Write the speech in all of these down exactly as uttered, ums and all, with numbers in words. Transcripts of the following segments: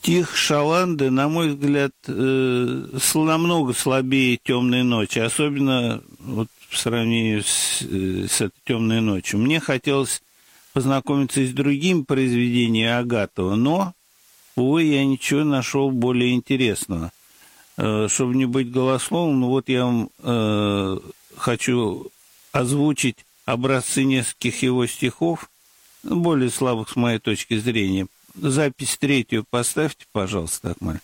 Стих Шаланды, на мой взгляд, э, намного слабее «Темной ночи», особенно вот в сравнении с, э, с этой «Темной ночью». Мне хотелось познакомиться и с другими произведениями Агатова, но, увы, я ничего нашел более интересного. Э, чтобы не быть голословным, вот я вам э, хочу озвучить образцы нескольких его стихов, более слабых с моей точки зрения. Запись третью поставьте, пожалуйста, Акмаль.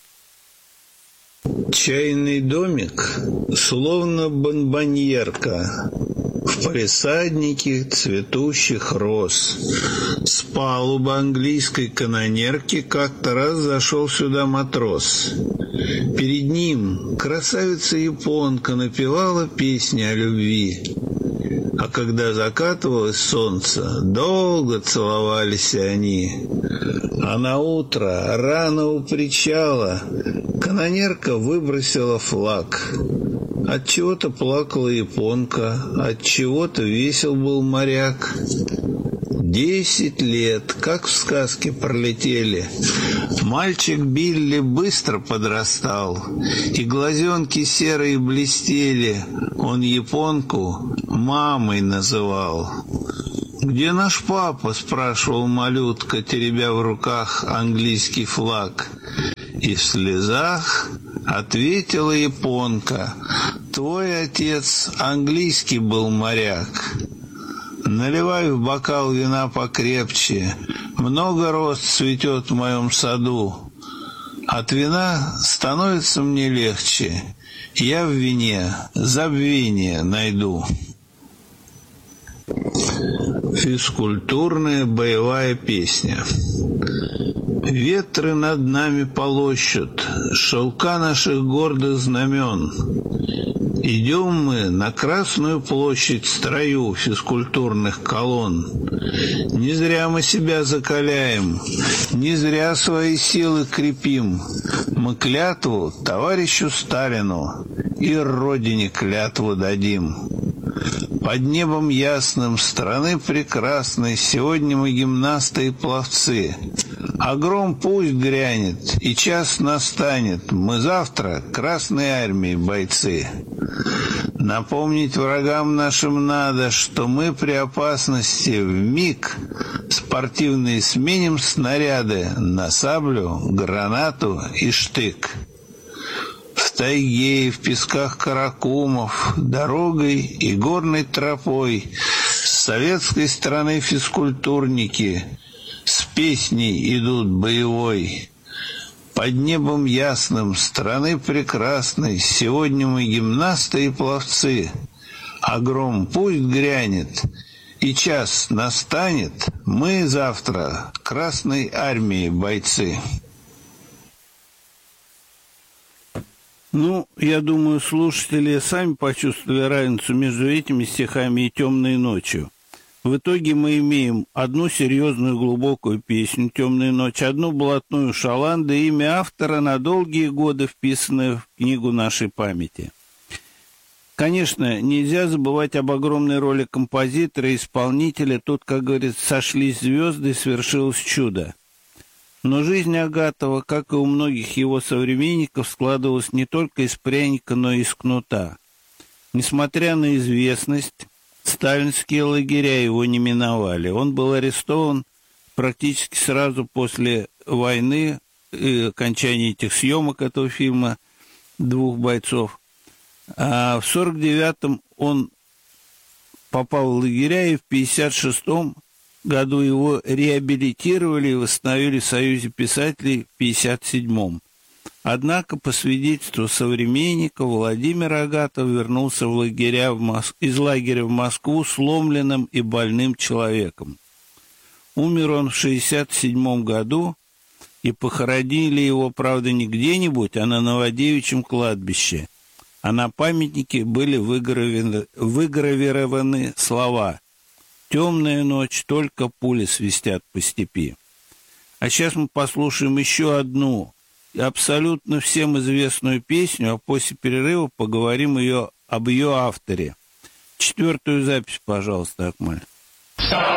Чайный домик, словно бонбоньерка, в палисаднике цветущих роз. С палубы английской канонерки как-то раз зашел сюда матрос. Перед ним красавица-японка напевала песни о любви. А когда закатывалось солнце, долго целовались они. А на утро, рано у причала, канонерка выбросила флаг. От чего-то плакала японка, от чего-то весел был моряк. Десять лет, как в сказке, пролетели. Мальчик Билли быстро подрастал, и глазенки серые блестели. Он японку мамой называл. «Где наш папа?» — спрашивал малютка, теребя в руках английский флаг. И в слезах ответила японка: «Твой отец английский был моряк». Наливай в бокал вина покрепче, много роз цветет в моем саду. От вина становится мне легче, я в вине забвение найду. Физкультурная боевая песня. Ветры над нами полощут шелка наших гордых знамен. Идем мы на Красную площадь в строю физкультурных колонн. Не зря мы себя закаляем, не зря свои силы крепим. Мы клятву товарищу Сталину и Родине клятву дадим. Под небом ясным страны прекрасной сегодня мы гимнасты и пловцы. А гром пусть грянет, и час настанет, мы завтра Красной Армии бойцы. Напомнить врагам нашим надо, что мы при опасности вмиг спортивные сменим снаряды на саблю, гранату и штык. В тайге и в песках Каракумов, дорогой и горной тропой с советской стороны физкультурники с песней идут боевой. Под небом ясным страны прекрасной сегодня мы гимнасты и пловцы. А гром пусть грянет, и час настанет, мы завтра Красной Армии бойцы. Ну, я думаю, слушатели сами почувствовали разницу между этими стихами и «Темной ночью». В итоге мы имеем одну серьезную глубокую песню «Темная ночь», одну блатную Шаланды, имя автора на долгие годы вписанное в книгу нашей памяти. Конечно, нельзя забывать об огромной роли композитора и исполнителя. Тут, как говорится, сошлись звезды и свершилось чудо. Но жизнь Агатова, как и у многих его современников, складывалась не только из пряника, но и из кнута. Несмотря на известность, сталинские лагеря его не миновали. Он был арестован практически сразу после войны и окончания этих съемок этого фильма «Двух бойцов». А в сорок девятом он попал в лагеря, и в пятьдесят шестом году его реабилитировали и восстановили в Союзе писателей в пятьдесят седьмом. Однако, по свидетельству современника, Владимир Агатов вернулся в лагеря в Мос... из лагеря в Москву сломленным и больным человеком. Умер он в шестьдесят седьмом году, и похоронили его, правда, не где-нибудь, а на Новодевичьем кладбище. А на памятнике были выгравированы, выгравированы слова: «Темная ночь, только пули свистят по степи». А сейчас мы послушаем еще одну абсолютно всем известную песню, а после перерыва поговорим ее, об ее авторе. Четвертую запись, пожалуйста, Акмаль.